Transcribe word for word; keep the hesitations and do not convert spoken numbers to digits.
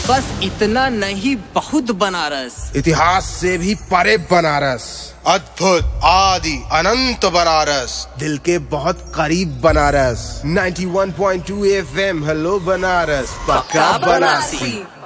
बस इतना नहीं, बहुत बनारस। इतिहास से भी परे बनारस, अद्भुत आदि अनंत बनारस, दिल के बहुत करीब बनारस। इक्यानवे पॉइंट दो एफ एम, हेलो बनारस, पक्का बनारसी।